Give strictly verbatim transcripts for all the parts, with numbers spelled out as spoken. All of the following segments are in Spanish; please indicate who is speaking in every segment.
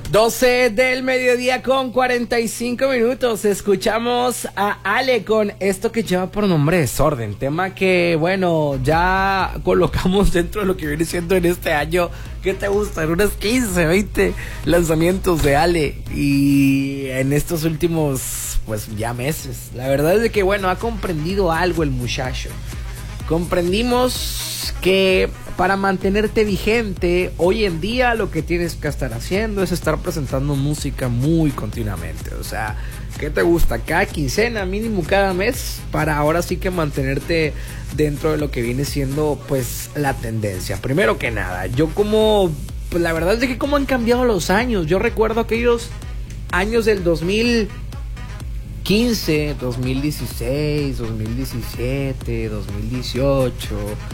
Speaker 1: doce del mediodía con cuarenta y cinco minutos. Escuchamos a Ale con esto que lleva por nombre Desorden. Tema que, bueno, ya colocamos dentro de lo que viene siendo en este año. ¿Qué te gusta? En unas quince, veinte lanzamientos de Ale. Y en estos últimos, pues ya meses. La verdad es de que, bueno, ha comprendido algo el muchacho. Comprendimos que para mantenerte vigente hoy en día lo que tienes que estar haciendo es estar presentando música muy continuamente. O sea, ¿qué te gusta? Cada quincena, mínimo cada mes, para ahora sí que mantenerte dentro de lo que viene siendo pues la tendencia. Primero que nada, yo como, pues la verdad es de que cómo han cambiado los años. Yo recuerdo aquellos años del dos mil quince, dos mil dieciséis, dos mil diecisiete, dos mil dieciocho,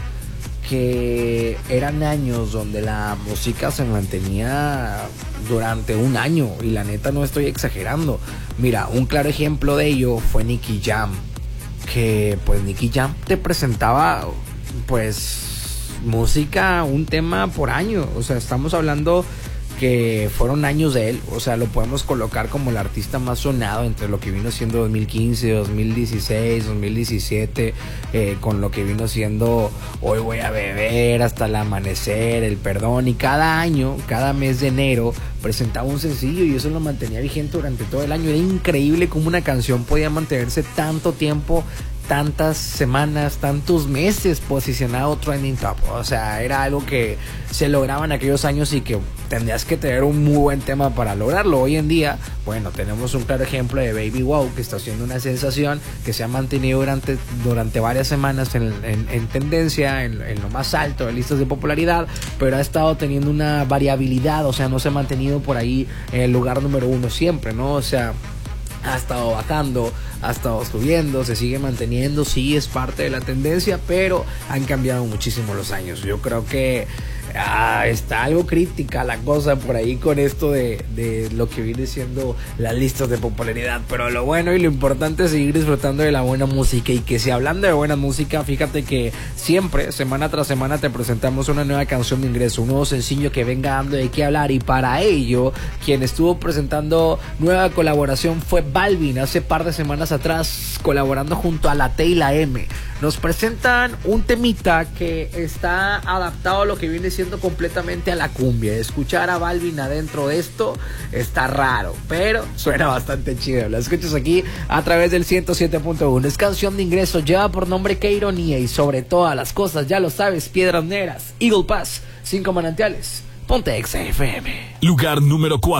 Speaker 1: que eran años donde la música se mantenía durante un año, y la neta no estoy exagerando. Mira, un claro ejemplo de ello fue Nicky Jam, que pues Nicky Jam te presentaba pues música, un tema por año. O sea, estamos hablando que fueron años de él. O sea, lo podemos colocar como el artista más sonado entre lo que vino siendo dos mil quince, dos mil dieciséis, dos mil diecisiete, eh, con lo que vino siendo Hoy Voy a Beber, Hasta el Amanecer, El Perdón. Y cada año, cada mes de enero presentaba un sencillo, y eso lo mantenía vigente durante todo el año. Era increíble cómo una canción podía mantenerse tanto tiempo, tantas semanas, tantos meses posicionado trending top. O sea, era algo que se lograba en aquellos años y que tendrías que tener un muy buen tema para lograrlo. Hoy en día, bueno, tenemos un claro ejemplo de Baby Wow, que está siendo una sensación, que se ha mantenido durante, durante varias semanas en, en, en tendencia, en, en lo más alto de listas de popularidad, pero ha estado teniendo una variabilidad. O sea, no se ha mantenido por ahí en el lugar número uno siempre, ¿no? O sea, ha estado bajando, ha estado subiendo, se sigue manteniendo, sí es parte de la tendencia, pero han cambiado muchísimo los años. Yo creo que ah, está algo crítica la cosa por ahí con esto de, de lo que viene siendo las listas de popularidad, pero lo bueno y lo importante es seguir disfrutando de la buena música. Y que si hablando de buena música, fíjate que siempre, semana tras semana, te presentamos una nueva canción de ingreso, un nuevo sencillo que venga dando de qué hablar. Y para ello, quien estuvo presentando nueva colaboración fue Balvin, hace par de semanas atrás, colaborando junto a la T y la M. Nos presentan un temita que está adaptado a lo que viene siendo completamente a la cumbia. Escuchar a Balvin adentro de esto está raro, pero suena bastante chido. Lo escuchas aquí a través del ciento siete punto uno. Es canción de ingreso, lleva por nombre Qué Ironía, y sobre todas las cosas, ya lo sabes, Piedras Negras, Eagle Pass, Cinco Manantiales, Ponte Exa F M.
Speaker 2: Lugar número cuatro.